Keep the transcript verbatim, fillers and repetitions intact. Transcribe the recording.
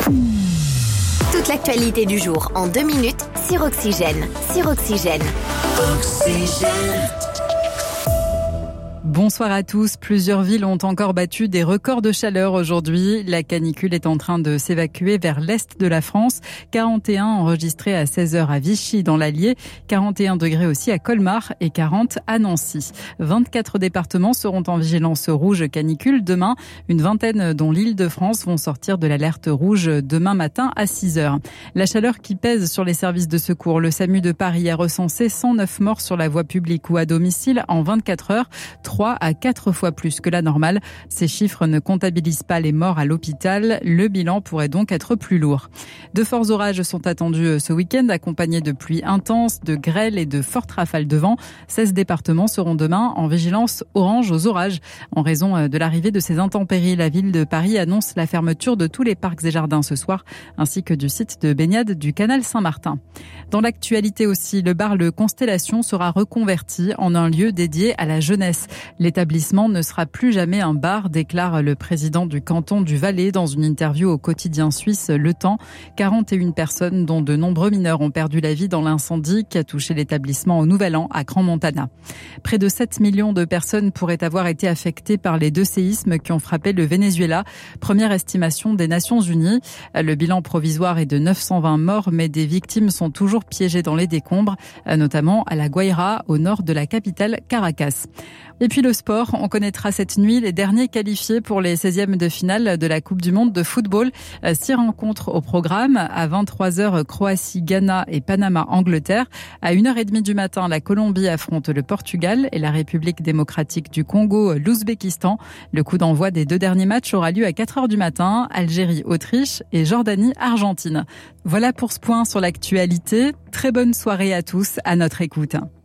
Toute l'actualité du jour en deux minutes sur Oxygène. Sur Oxygène. Oxygène. Bonsoir à tous. Plusieurs villes ont encore battu des records de chaleur aujourd'hui. La canicule est en train de s'évacuer vers l'est de la France. quarante et un enregistrés à seize heures à Vichy dans l'Allier, quarante et un degrés aussi à Colmar et quarante à Nancy. vingt-quatre départements seront en vigilance rouge canicule demain. Une vingtaine dont l'Île-de-France vont sortir de l'alerte rouge demain matin à six heures. La chaleur qui pèse sur les services de secours. Le SAMU de Paris a recensé cent neuf morts sur la voie publique ou à domicile en vingt-quatre heures. trois à quatre fois plus que la normale. Ces chiffres ne comptabilisent pas les morts à l'hôpital. Le bilan pourrait donc être plus lourd. De forts orages sont attendus ce week-end, accompagnés de pluies intenses, de grêles et de fortes rafales de vent. seize départements seront demain en vigilance orange aux orages. En raison de l'arrivée de ces intempéries, la ville de Paris annonce la fermeture de tous les parcs et jardins ce soir, ainsi que du site de baignade du canal Saint-Martin. Dans l'actualité aussi, le bar Le Constellation sera reconverti en un lieu dédié à la jeunesse. L'établissement ne sera plus jamais un bar, déclare le président du canton du Valais dans une interview au quotidien suisse Le Temps. quarante et une personnes, dont de nombreux mineurs, ont perdu la vie dans l'incendie qui a touché l'établissement au Nouvel An à Crans-Montana. Près de sept millions de personnes pourraient avoir été affectées par les deux séismes qui ont frappé le Venezuela. Première estimation des Nations Unies. Le bilan provisoire est de neuf cent vingt morts, mais des victimes sont toujours piégées dans les décombres, notamment à La Guaira, au nord de la capitale Caracas. Et puis le sport, on connaîtra cette nuit les derniers qualifiés pour les seizièmes de finale de la Coupe du Monde de football. Six rencontres au programme. À vingt-trois heures, Croatie, Ghana et Panama, Angleterre. À une heure trente du matin, la Colombie affronte le Portugal et la République démocratique du Congo, l'Ouzbékistan. Le coup d'envoi des deux derniers matchs aura lieu à quatre heures du matin. Algérie, Autriche et Jordanie, Argentine. Voilà pour ce point sur l'actualité. Très bonne soirée à tous, à notre écoute.